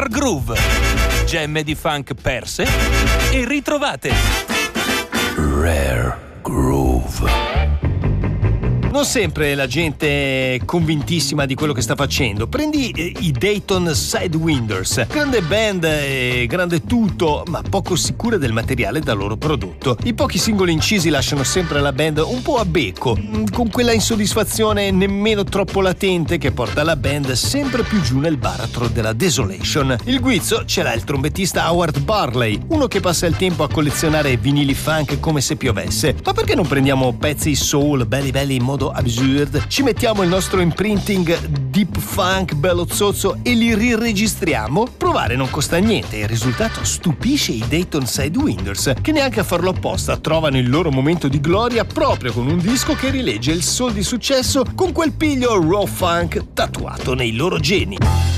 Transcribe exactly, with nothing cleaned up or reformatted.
Rare Groove. Gemme di funk perse e ritrovate. Rare Groove. Non sempre la gente è convintissima di quello che sta facendo. Prendi eh, i Dayton Sidewinders, grande band e grande tutto, ma poco sicura del materiale da loro prodotto. I pochi singoli incisi lasciano sempre la band un po' a becco, con quella insoddisfazione nemmeno troppo latente che porta la band sempre più giù nel baratro della desolation. Il guizzo ce l'ha il trombettista Howard Barley, uno che passa il tempo a collezionare vinili funk come se piovesse. Ma perché non prendiamo pezzi soul belli belli in modo absurd, ci mettiamo il nostro imprinting deep funk bello zozzo e li riregistriamo? Provare non costa niente e il risultato stupisce i Dayton Sidewinders, che neanche a farlo apposta trovano il loro momento di gloria proprio con un disco che rilegge il soul di successo con quel piglio raw funk tatuato nei loro geni.